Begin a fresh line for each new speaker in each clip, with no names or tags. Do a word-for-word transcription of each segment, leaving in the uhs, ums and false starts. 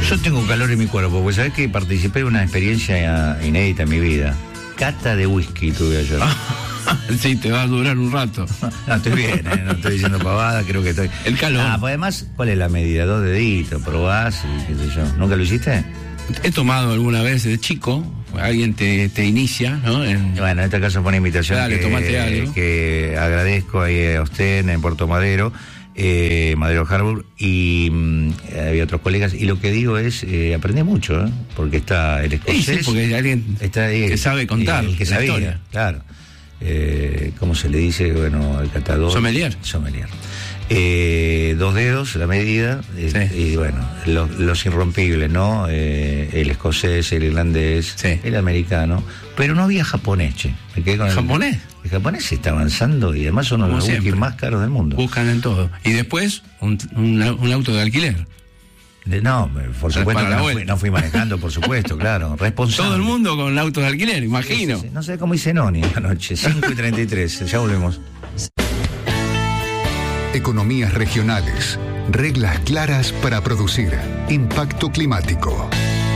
Yo tengo calor en mi cuerpo, porque sabés que participé de una experiencia inédita en mi vida. Cata de whisky tuve ayer.
Sí, te va a durar un rato.
No, estoy bien, ¿eh? No estoy diciendo pavada, creo que estoy...
El calor.
Ah, pues además, ¿cuál es la medida? Dos deditos, probás y qué sé yo. ¿Nunca lo hiciste?
He tomado alguna vez de chico, alguien te, te inicia, ¿no? En...
Bueno, en este caso fue una invitación.
Dale,
que,
tomate algo.
Que agradezco ahí a usted en Puerto Madero. Eh, Madero Harbour, y mmm, había otros colegas, y lo que digo es, eh, aprendí mucho, ¿eh? Porque está el escocés,
sí, sí, porque hay alguien
está ahí,
que sabe contar,
el que
la
sabía,
historia.
Claro. Eh, ¿Cómo se le dice? Bueno, el catador.
Sommelier.
Sommelier. Eh, dos dedos, la medida, eh,
Sí.
y bueno, los, los irrompibles, ¿no? Eh, el escocés, el irlandés,
Sí.
el americano, pero no había japonés, che. Me quedé con el-
¿Japonés?
El japonés se está avanzando y además son uno de los
siempre.
whiskies más caros del mundo.
Buscan en todo. Y después, un, un, un auto de alquiler.
De- No, por supuesto,
Para la
no fui,
vuelta.
no fui manejando, por supuesto, claro. Responsable.
Todo el mundo con auto de alquiler, imagino.
Sí, sí, sí. No sé cómo hice Noni anoche, cinco y treinta y tres, ya volvemos.
Economías regionales, reglas claras para producir, impacto climático.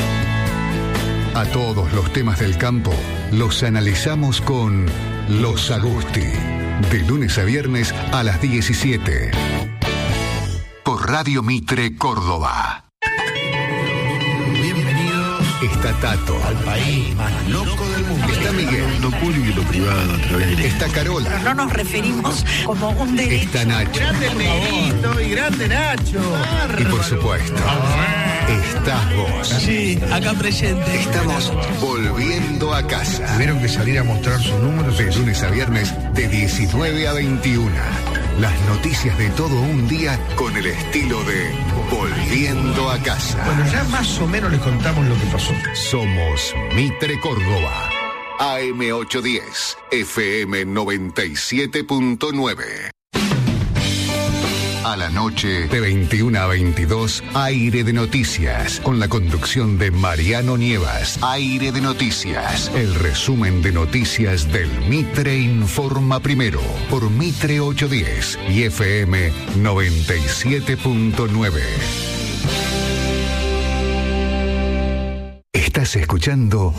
A todos los temas del campo los analizamos con Los Agusti, de lunes a viernes a las diecisiete. Por Radio Mitre Córdoba.
Bienvenidos
Está Tato,
al país más loco del mundo.
está Miguel,
Lo público y lo privado a través de...
está Carola,
No nos referimos como un derecho.
está Nacho
¡Grande Negrito y grande Nacho!
y por supuesto, estás vos.
Sí,
Acá presente.
Estamos volviendo a casa.
tuvieron que salir a mostrar sus números.
De lunes a viernes, de diecinueve a veintiuna. Las noticias de todo un día con el estilo de Volviendo a casa.
Bueno, ya más o menos les contamos lo que pasó.
Somos Mitre Córdoba. A M ochocientos diez, F M noventa y siete punto nueve. A la noche, de veintiuna a veintidós, Aire de Noticias, con la conducción de Mariano Nievas. Aire de Noticias, el resumen de noticias del Mitre Informa Primero, por Mitre ochocientos diez y F M noventa y siete punto nueve. Estás escuchando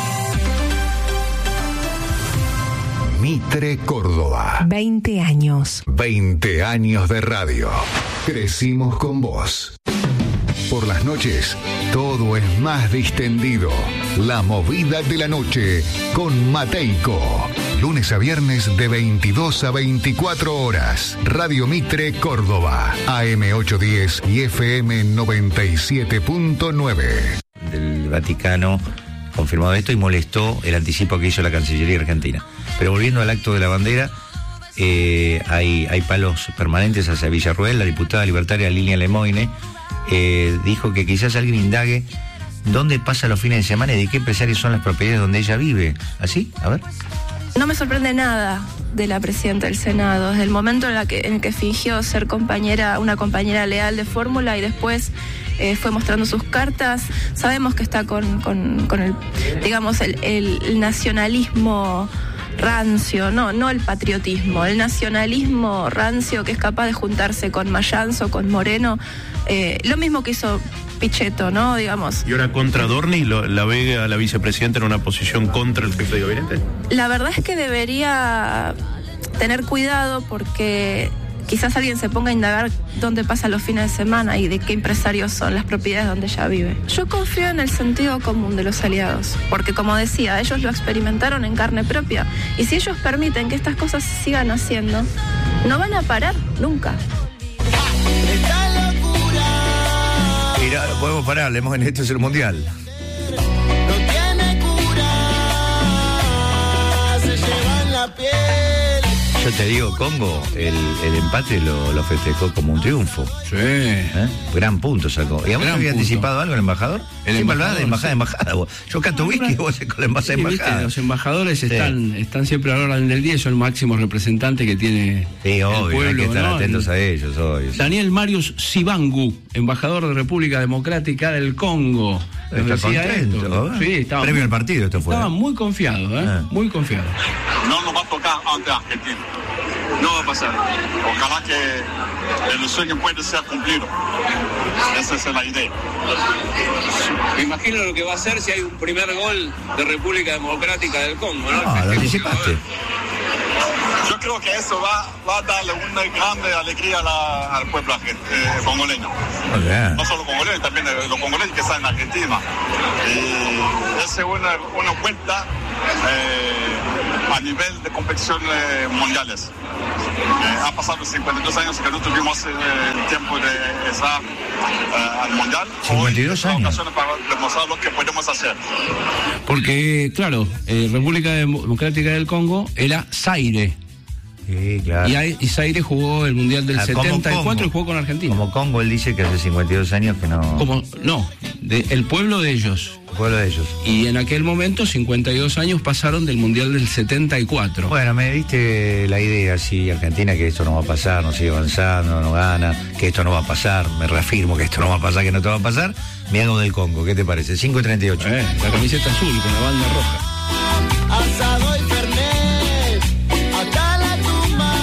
Mitre Córdoba.
veinte años.
veinte años de radio. Crecimos con vos. Por las noches, todo es más distendido. La movida de la noche con Mateico. Lunes a viernes de veintidós a veinticuatro horas. Radio Mitre Córdoba. A M ochocientos diez y F M noventa y siete punto nueve.
Del Vaticano confirmado esto y molestó el anticipo que hizo la Cancillería Argentina. Pero volviendo al acto de la bandera, eh, hay, hay palos permanentes hacia Villarroel. La diputada libertaria Lilia Lemoine eh, dijo que quizás alguien indague dónde pasa los fines de semana y de qué empresarios son las propiedades donde ella vive. ¿Así? A ver.
No me sorprende nada de la presidenta del Senado, desde el momento en, la que, en el que fingió ser compañera, una compañera leal de fórmula y después eh, fue mostrando sus cartas. Sabemos que está con, con, con el, digamos, el, el, el nacionalismo rancio, no, no el patriotismo, el nacionalismo rancio que es capaz de juntarse con Mayanzo, con Moreno, eh, lo mismo que hizo Pichetto, ¿no? Digamos.
¿Y ahora contra Dorni lo, la ve a la vicepresidenta en una posición contra el jefe de gabinete?
La verdad es que debería tener cuidado porque quizás alguien se ponga a indagar dónde pasan los fines de semana y de qué empresarios son las propiedades donde ella vive. Yo confío en el sentido común de los aliados, porque como decía, ellos lo experimentaron en carne propia y si ellos permiten que estas cosas se sigan haciendo, no van a parar nunca.
Mira, podemos parar, leemos en esto es el Mundial.
No tiene cura, se llevan la piel.
Yo te digo, Congo, el, el empate lo, lo festejó como un triunfo.
Sí.
¿Eh? Gran punto sacó. ¿Y a vos te
Gran
había
punto.
anticipado algo el embajador?
El
Siempre hablabas
embajador,
de embajada,
sí.
embajada. Vos. Yo canto whisky y vos con la embajada,
Sí, viste,
embajada.
los embajadores
Sí.
están, están siempre a la orden del día y son el máximo representante que tiene
Sí,
el
obvio,
pueblo,
hay que estar
¿no?
atentos a ellos, obvio.
Daniel Marius Sibangu, embajador de República Democrática del Congo. Nos
Está
decía
contento.
esto.
¿eh?
Sí, estaba
Premio
muy,
al partido esto fue.
estaba
¿eh?
muy confiado, ¿eh?
Ah.
Muy confiado.
No nos va a tocar ante Argentina.
no va a pasar. Ojalá que el sueño pueda ser cumplido. Esa es la idea.
Me imagino lo que va a hacer si hay un primer gol de República Democrática del Congo, ¿no?
No, lo anticipaste.
Yo creo que eso va, va a darle una grande alegría a la, al pueblo eh, congoleño.
Okay.
No solo congoleños, también los congoleños que están en Argentina. Y esa es una, una vuelta eh, a nivel de competiciones mundiales. Eh, ha pasado cincuenta y dos años que no tuvimos eh, el tiempo de estar eh, al mundial.
cincuenta y dos
Hoy,
años.
Para demostrar lo que podemos hacer.
Porque, claro, eh, República Democrática del Congo era Zaire.
Sí, claro.
Y, ahí- y Zaire jugó el Mundial del
Ah, como
setenta y cuatro
Congo.
y jugó con Argentina.
Como Congo, él dice que hace cincuenta y dos años que no...
Como, no, de- el pueblo de ellos.
El pueblo de ellos.
Y en aquel momento, cincuenta y dos años pasaron del Mundial del setenta y cuatro.
Bueno, me diste la idea, sí, Argentina, que esto no va a pasar, no sigue avanzando, no gana, que esto no va a pasar, me reafirmo que esto no va a pasar, que no te va a pasar, me hago del Congo, ¿qué te parece? cinco y treinta y ocho.
Eh, la camiseta azul con la banda roja.
Asado y fernet, hasta la tumba.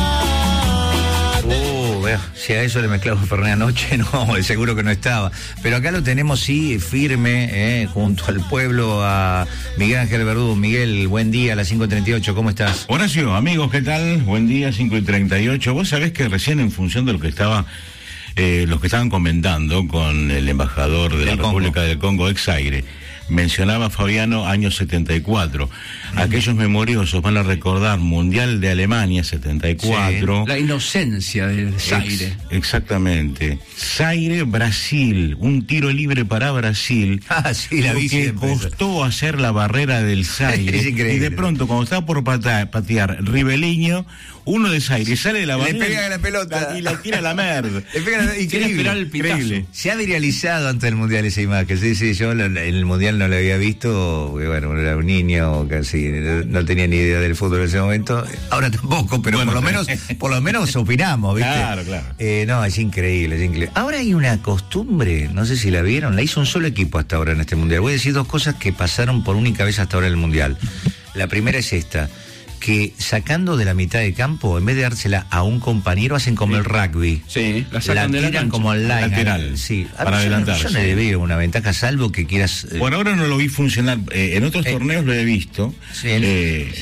Uh, vea, si a eso le mezclamos Fernet anoche, no, seguro que no estaba. Pero acá lo tenemos, sí, firme, eh, junto al pueblo, a Miguel Ángel Verdú. Miguel, buen día, a las cinco y treinta y ocho, ¿cómo estás?
Horacio, amigos, ¿qué tal? Buen día, cinco y treinta y ocho. Vos sabés que recién en función de lo que estaba, eh, los que estaban comentando con el embajador de
Del
la
Congo.
República del Congo, ex Zaire, mencionaba Fabiano año setenta y cuatro. Aquellos memoriosos van a recordar Mundial de Alemania setenta y cuatro.
La inocencia de Zaire.
Ex- exactamente. Zaire, Brasil, un tiro libre para Brasil.
Ah, sí, la vi
que
siempre esa.
costó hacer la barrera del Zaire.
Es increíble.
Y de pronto, cuando estaba por pata- patear Ribeliño, uno de Zaire sale de la
Le
barrera
pega la pelota.
y la tira a la merda.
Le pega la-
Sin esperar el pitazo.
Increíble.
Se ha viralizado antes del Mundial esa imagen, sí, sí, yo lo- en el Mundial no lo había visto, porque bueno, era un niño, casi no tenía ni idea del fútbol en ese momento, ahora tampoco, pero
Bueno,
por lo menos, por lo menos opinamos, ¿viste?
Claro, claro.
Eh, no, es increíble, es increíble. Ahora hay una costumbre, no sé si la vieron, la hizo un solo equipo hasta ahora en este Mundial. Voy a decir dos cosas que pasaron por única vez hasta ahora en el Mundial. La primera es esta, que sacando de la mitad de campo, en vez de dársela a un compañero, hacen como el rugby.
Sí, la
La
sacan de la
tiran
cancha.
como online.
Lateral,
Sí, A
para
mí yo no-
adelantarse.
Yo no le veo una ventaja, salvo que quieras. eh,
Por ahora no lo vi funcionar. Eh, en otros
Eh,
torneos lo he visto.
sí, el-
Eh,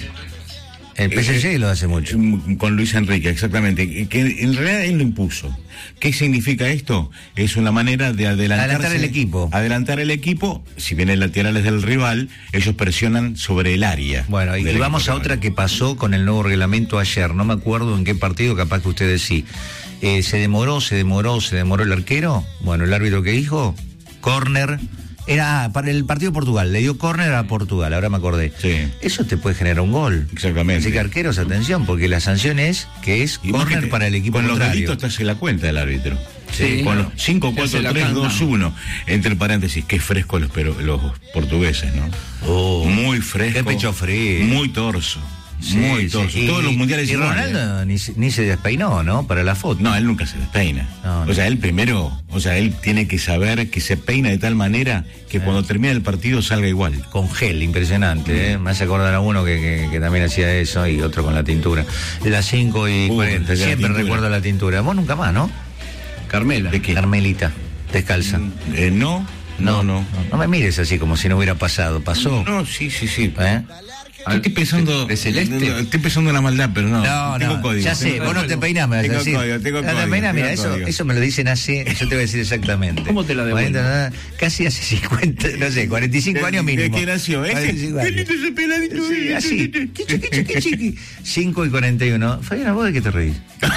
el P S G lo hace mucho.
Mm, Con Luis Enrique, exactamente. Que en realidad él lo impuso. ¿Qué significa esto? Es una manera de adelantarse,
Adelantar el equipo.
Adelantar el equipo. Si bien el lateral es del rival, ellos presionan sobre el área.
Bueno, y
del
vamos
equipo
a otra
rival.
que pasó con el nuevo reglamento ayer. No me acuerdo en qué partido, capaz que ustedes sí. Eh, se demoró, se demoró, se demoró el arquero. Bueno, el árbitro que dijo, córner. Era ah, para el partido de Portugal, le dio córner a Portugal, ahora me acordé.
Sí.
Eso te puede generar un gol.
Exactamente.
Así que arqueros, atención, porque la sanción es que es
Y vos
córner
que te-
para el equipo
con los
contrario.
deditos te hace la cuenta el árbitro.
Sí.
Con los cinco,
Te hace
cuatro,
la
tres,
canta.
dos, uno. Entre paréntesis, qué fresco los, pero, los portugueses, ¿no?
Oh,
Muy fresco.
qué pecho frío.
Muy torso.
Sí,
muy
sí.
torso.
Y-
Todos los mundiales
Y
igual, ¿eh?
Ronaldo ni, se- ni se despeinó, ¿no? Para la foto.
No, él nunca se despeina.
No, no.
O sea, él primero, o sea, él tiene que saber que se peina de tal manera que cuando termine el partido salga igual.
Con gel, impresionante, ¿eh? Me hace acordar a uno que, que- que también hacía eso y otro con la tintura. Las cinco y
Uh,
cuarenta,
de la
siempre
tintura.
recuerdo la tintura. Vos nunca más, ¿no?
Carmela.
¿De qué?
Carmelita, descalza.
Eh, no, no, no.
No me mires así como si no hubiera pasado, pasó.
No, sí, sí, sí.
¿Eh?
Estoy pensando.
¿De celeste?
no, Estoy pensando en la maldad, pero no.
No,
tengo
no,
código.
ya sé,
tengo
vos no
código.
te peinás, me vas a
Tengo
decir.
código, tengo
No te
código,
peinás, mira,
tengo
eso,
código.
eso me lo dicen hace, yo te voy a decir exactamente.
¿Cómo te la devuelvo?
cuarenta, casi hace cincuenta, no sé, cuarenta y cinco años mínimo.
¿De qué nació? ¿Eh?
cuarenta y cinco
Qué
años.
lindo ese peladito.
Sí, así. Qué chiqui, chiqui, chiqui. cinco y cuarenta y uno. Fabiana, ¿vos de qué te reís?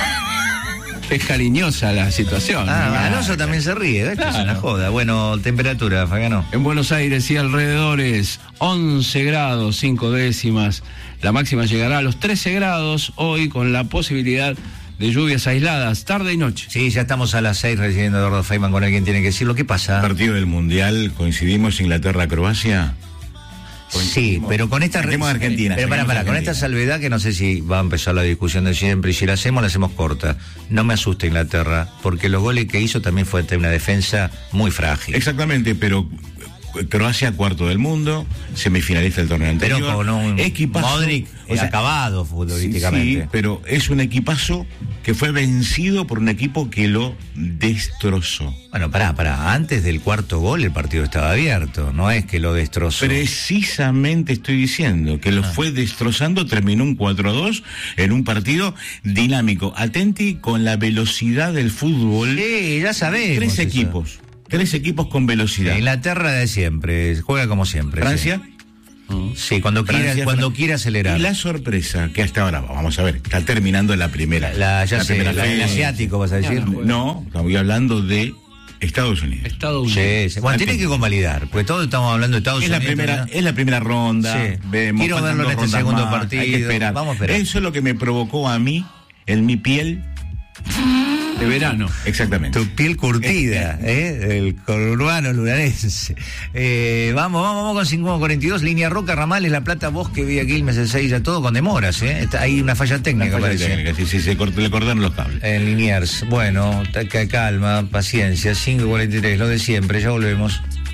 Es cariñosa la situación.
Ah, Alonso también se ríe, esto es una joda. Bueno, temperatura, Fabiano.
En Buenos Aires y alrededores, once grados, cinco décimas. La máxima llegará a los trece grados hoy con la posibilidad de lluvias aisladas, tarde y noche.
Sí, ya estamos a las seis recibiendo a Eduardo Feynman con alguien tiene que decirlo. ¿Qué pasa?
Partido del Mundial, coincidimos Inglaterra-Croacia.
Sí, pero con esta...
Saquemos a Argentina,
Pero para,
saquemos a
para, con esta
Argentina.
salvedad que no sé si va a empezar la discusión de siempre, y si la hacemos, la hacemos corta. No me asusta Inglaterra, porque los goles que hizo también fue ante una defensa muy frágil.
Exactamente, pero Croacia cuarto del mundo, semifinalista del torneo anterior.
Pero con un
equipazo,
Modric
o sea,
acabado futbolísticamente.
Sí, pero es un equipazo que fue vencido por un equipo que lo destrozó.
Bueno, pará, pará, antes del cuarto gol el partido estaba abierto, no es que lo destrozó.
Precisamente estoy diciendo que lo ah. fue destrozando, terminó un cuatro a dos en un partido dinámico. Atenti con la velocidad del fútbol.
Sí, ya sabemos.
Tres
eso.
equipos. Tres equipos con velocidad.
Inglaterra de siempre, juega como siempre.
Francia.
Sí, sí cuando
Francia,
quiera, cuando
Fran...
quiera acelerar.
Y la sorpresa que hasta ahora, vamos a ver, está terminando la primera.
La, ya
la
sé,
primera
la, el asiático vas a decir.
No, estoy hablando de Estados Unidos.
Estados Unidos.
Sí, sí. Bueno, tiene que convalidar, porque todos estamos hablando de Estados
es
Unidos.
La primera, es la primera ronda.
Sí.
Vemos,
quiero verlo en este segundo
más.
partido.
Hay que esperar.
Vamos a esperar.
Eso es lo que me provocó a mí, en mi piel,
de verano.
Exactamente.
Tu piel curtida, ¿eh? El conurbano lunarense. Eh, vamos, vamos, vamos con cinco cuarenta y dos. Línea Roca, Ramales, La Plata, Bosque, Villa Quilmes, el seis, ya todo con demoras, ¿eh? Está, hay una falla técnica,
una falla
parece.
técnica, sí, sí, se cort- le cortaron los cables.
En Liniers. Bueno, calma, paciencia. cinco cuarenta y tres, lo de siempre, ya volvemos.